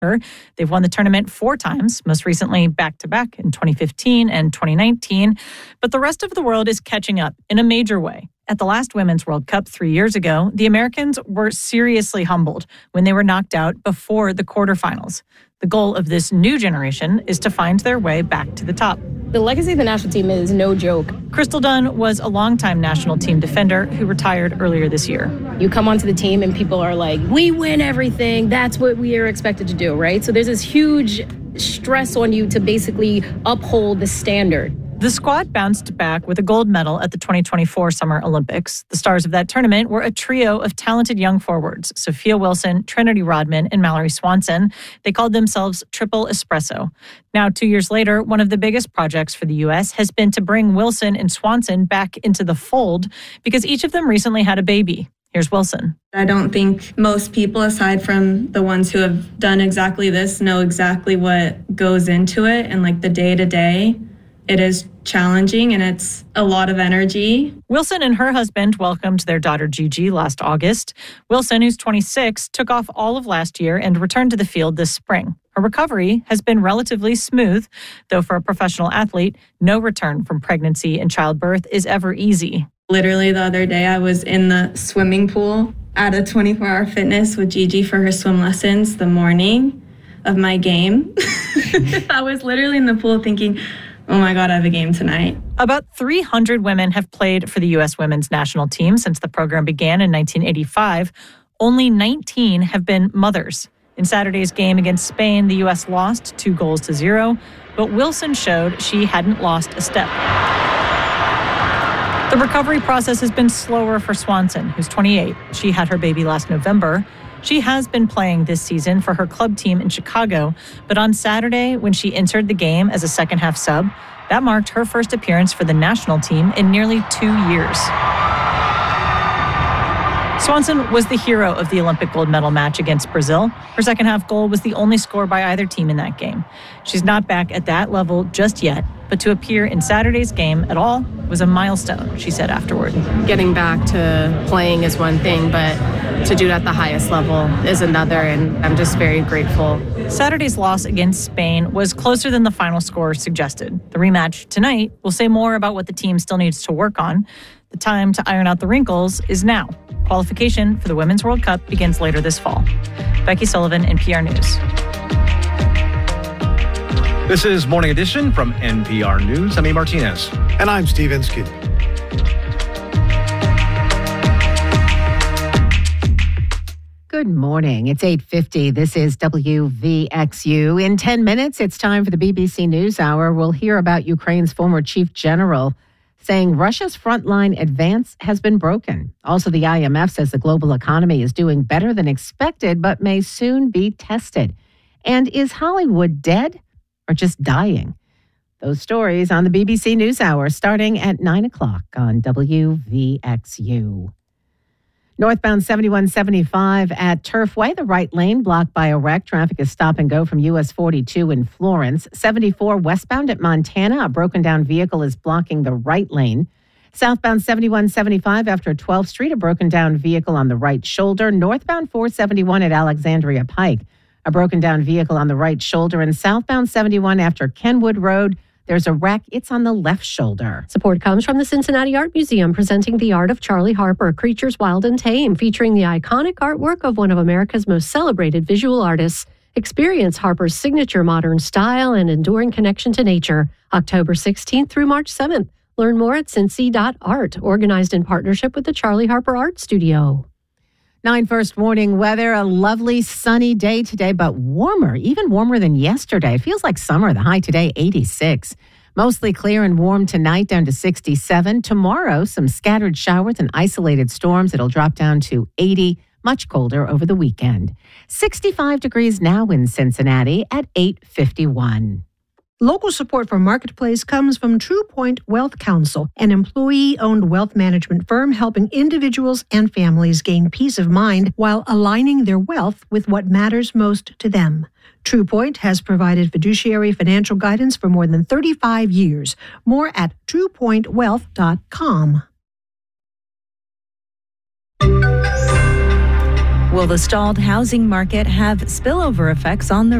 They've won the tournament 4 times, most recently back-to-back in 2015 and 2019. But the rest of the world is catching up in a major way. At the last Women's World Cup 3 years ago, the Americans were seriously humbled when they were knocked out before the quarterfinals. The goal of this new generation is to find their way back to the top. The legacy of the national team is no joke. Crystal Dunn was a longtime national team defender who retired earlier this year. You come onto the team and people are like, we win everything. That's what we are expected to do, right? So there's this huge stress on you to basically uphold the standard. The squad bounced back with a gold medal at the 2024 Summer Olympics. The stars of that tournament were a trio of talented young forwards, Sophia Wilson, Trinity Rodman, and Mallory Swanson. They called themselves Triple Espresso. Now, 2 years later, one of the biggest projects for the U.S. has been to bring Wilson and Swanson back into the fold because each of them recently had a baby. Here's Wilson. I don't think most people, aside from the ones who have done exactly this, know exactly what goes into it and like the day-to-day. It is challenging and it's a lot of energy. Wilson and her husband welcomed their daughter Gigi last August. Wilson, who's 26, took off all of last year and returned to the field this spring. Her recovery has been relatively smooth, though for a professional athlete, no return from pregnancy and childbirth is ever easy. Literally the other day, I was in the swimming pool at a 24-hour fitness with Gigi for her swim lessons the morning of my game. I was literally in the pool thinking, oh my God, I have a game tonight. About 300 women have played for the U.S. women's national team since the program began in 1985. Only 19 have been mothers. In Saturday's game against Spain, the U.S. lost 2-0, but Wilson showed she hadn't lost a step. The recovery process has been slower for Swanson, who's 28. She had her baby last November. She has been playing this season for her club team in Chicago, but on Saturday, when she entered the game as a second-half sub, that marked her first appearance for the national team in nearly 2 years. Swanson was the hero of the Olympic gold medal match against Brazil. Her second-half goal was the only score by either team in that game. She's not back at that level just yet, but to appear in Saturday's game at all was a milestone, she said afterward. Getting back to playing is one thing, but to do it at the highest level is another, and I'm just very grateful. Saturday's loss against Spain was closer than the final score suggested. The rematch tonight will say more about what the team still needs to work on. The time to iron out the wrinkles is now. Qualification for the Women's World Cup begins later this fall. Becky Sullivan, NPR News. This is Morning Edition from NPR News. I'm A. Martinez. And I'm Steve Inskeep. Good morning. It's 8:50. This is WVXU. In 10 minutes, it's time for the BBC NewsHour. We'll hear about Ukraine's former chief general saying Russia's frontline advance has been broken. Also, the IMF says the global economy is doing better than expected, but may soon be tested. And is Hollywood dead or just dying? Those stories on the BBC NewsHour starting at 9 o'clock on WVXU. Northbound 7175 at Turfway, the right lane blocked by a wreck. Traffic is stop and go from US 42 in Florence. 74 westbound at Montana, a broken down vehicle is blocking the right lane. Southbound 7175 after 12th Street, a broken down vehicle on the right shoulder. Northbound 471 at Alexandria Pike, a broken down vehicle on the right shoulder. And southbound 71 after Kenwood Road, there's a wreck. It's on the left shoulder. Support comes from the Cincinnati Art Museum, presenting The Art of Charlie Harper, Creatures Wild and Tame, featuring the iconic artwork of one of America's most celebrated visual artists. Experience Harper's signature modern style and enduring connection to nature, October 16th through March 7th. Learn more at cincy.art, organized in partnership with the Charlie Harper Art Studio. 9 first warning weather, a lovely sunny day today, but warmer, even warmer than yesterday. It feels like summer. The high today, 86. Mostly clear and warm tonight, down to 67. Tomorrow, some scattered showers and isolated storms. It'll drop down to 80, much colder over the weekend. 65 degrees now in Cincinnati at 8:51. Local support for Marketplace comes from TruePoint Wealth Counsel, an employee-owned wealth management firm helping individuals and families gain peace of mind while aligning their wealth with what matters most to them. TruePoint has provided fiduciary financial guidance for more than 35 years. More at TruePointWealth.com. Will the stalled housing market have spillover effects on the